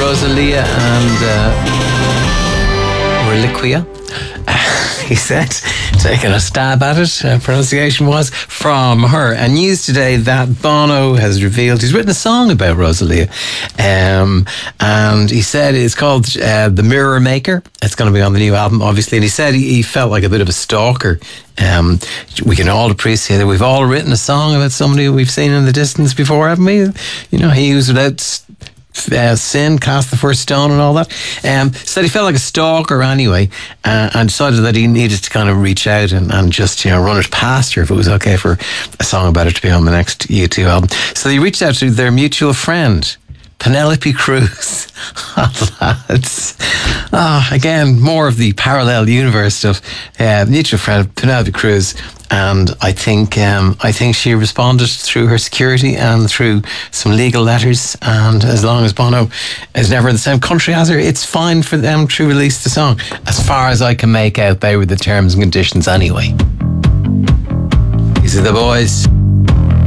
Rosalia and Reliquia. He said, taking a stab at it, pronunciation was, from her. And news today that Bono has revealed he's written a song about Rosalia. And he said it's called The Mirror Maker. It's going to be on the new album, obviously. And he said he felt like a bit of a stalker. We can all appreciate that we've all written a song about somebody we've seen in the distance before, haven't we? You know, He Who's Without Sin cast the first stone and all that. Said he felt like a stalker anyway, and decided that he needed to kind of reach out and just, you know, run it past her if it was okay for a song about her to be on the next U2 album. So he reached out to their mutual friend, Penelope Cruz. Lads. Again, more of the parallel universe stuff. Mutual friend, Penelope Cruz. And I think she responded through her security and through some legal letters. And as long as Bono is never in the same country as her, it's fine for them to release the song. As far as I can make out, they were the terms and conditions anyway. These are the boys.